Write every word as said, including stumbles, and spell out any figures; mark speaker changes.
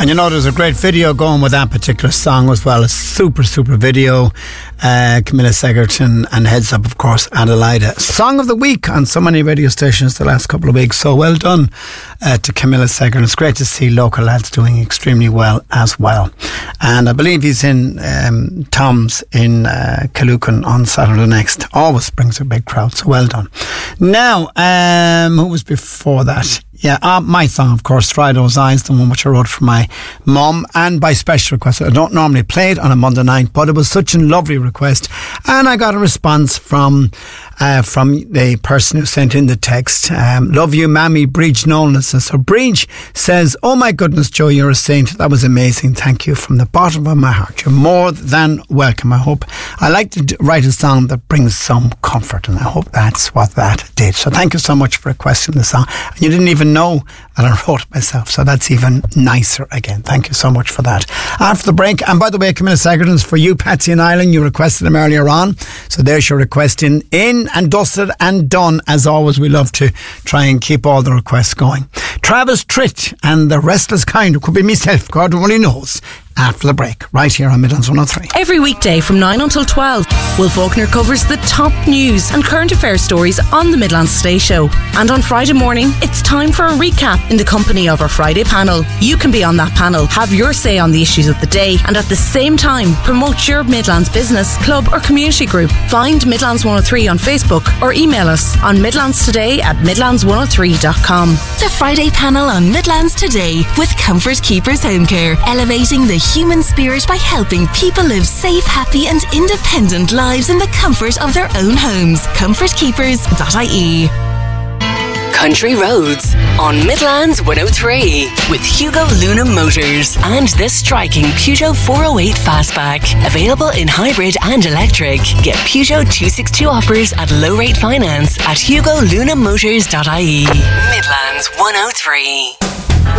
Speaker 1: And you know, there's a great video going with that particular song as well. A super, super video. Uh, Camilla Segerton and Heads Up, of course, Adelaida. Song of the week on so many radio stations the last couple of weeks. So well done uh, to Camilla Segerton. It's great to see local lads doing extremely well as well. And I believe he's in um, Tom's in uh, Killucan on Saturday next. Always brings a big crowd. So well done. Now, um, who was before that? Yeah, uh, my song, of course, Frido's Eyes, the one which I wrote for my mum, and by special request. I don't normally play it on a Monday night, but it was such a lovely request, and I got a response from uh, from the person who sent in the text. Um, Love you, Mammy, Bridge Nolan. So Bridge says, oh my goodness, Joe, you're a saint. That was amazing. Thank you from the bottom of my heart. You're more than welcome. I hope I like to d- write a song that brings some comfort, and I hope that's what that did. So thank you so much for requesting the song. And you didn't even know that I wrote it myself, so that's even nicer again. Thank you so much for that. After the break, and by the way, Camilla Segerton's for you, Patsy and Ireland. You requested them earlier on, so there's your request in, in and dusted and done. As always, we love to try and keep all the requests going. Travis Tritt and the Restless Kind, it could be myself, God only knows. After the break, right here on Midlands one oh three.
Speaker 2: Every weekday from nine until twelve, Will Faulkner covers the top news and current affairs stories on the Midlands Today Show. And on Friday morning, it's time for a recap in the company of our Friday panel. You can be on that panel, have your say on the issues of the day, and at the same time, promote your Midlands business, club or community group. Find Midlands one oh three on Facebook or email us on midlandstoday at midlands one oh three dot com.
Speaker 3: The Friday panel on Midlands Today with Comfort Keepers Home Care, elevating the human spirit by helping people live safe, happy and independent lives in the comfort of their own homes. comfort keepers dot I E.
Speaker 4: Country Roads on Midlands one oh three with Hugo Luna Motors and this striking Peugeot four oh eight Fastback. Available in hybrid and electric. Get Peugeot two sixty-two offers at low rate finance at hugo luna motors dot I E. Midlands one oh three.